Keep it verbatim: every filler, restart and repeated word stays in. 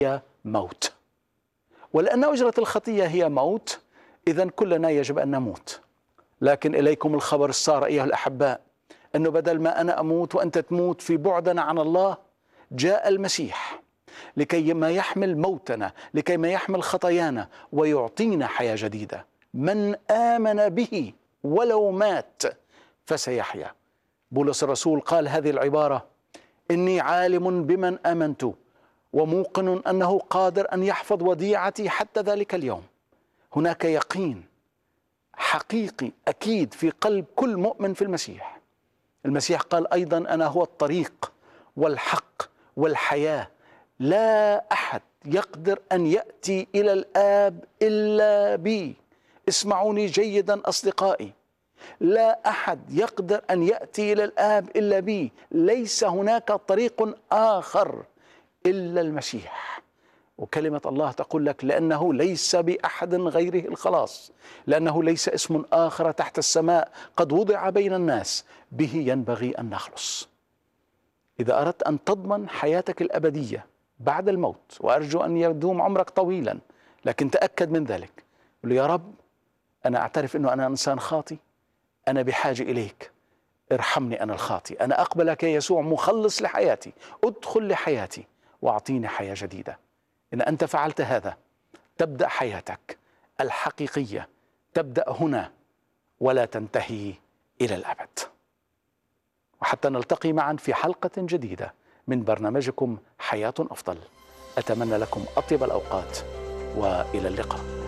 هي موت. ولأن أجرة الخطية هي موت، إذن كلنا يجب أن نموت. لكن إليكم الخبر السار أيها الأحباء، أنه بدل ما أنا أموت وأنت تموت في بعدنا عن الله، جاء المسيح لكي ما يحمل موتنا، لكي ما يحمل خطايانا ويعطينا حياة جديدة. من آمن به ولو مات فسيحيا. بولس الرسول قال هذه العبارة: إني عالم بمن آمنت وموقن أنه قادر أن يحفظ وديعتي حتى ذلك اليوم. هناك يقين حقيقي أكيد في قلب كل مؤمن في المسيح. المسيح قال أيضا: أنا هو الطريق والحق والحياة، لا أحد يقدر أن يأتي إلى الآب إلا بي. اسمعوني جيدا أصدقائي، لا أحد يقدر أن يأتي إلى الآب إلا بي. ليس هناك طريق آخر إلا المسيح. وكلمة الله تقول لك: لأنه ليس بأحد غيره الخلاص، لأنه ليس اسم آخر تحت السماء قد وضع بين الناس به ينبغي أن نخلص. إذا أردت أن تضمن حياتك الأبدية بعد الموت، وأرجو أن يدوم عمرك طويلا، لكن تأكد من ذلك. قل: يا رب، أنا أعترف أنه أنا إنسان خاطي، أنا بحاجة إليك، ارحمني أنا الخاطي، أنا أقبلك يا يسوع مخلص لحياتي، ادخل لحياتي وأعطيني حياة جديدة. إن أنت فعلت هذا تبدأ حياتك الحقيقية، تبدأ هنا ولا تنتهي إلى الأبد. وحتى نلتقي معا في حلقة جديدة من برنامجكم حياة أفضل، أتمنى لكم أطيب الأوقات وإلى اللقاء.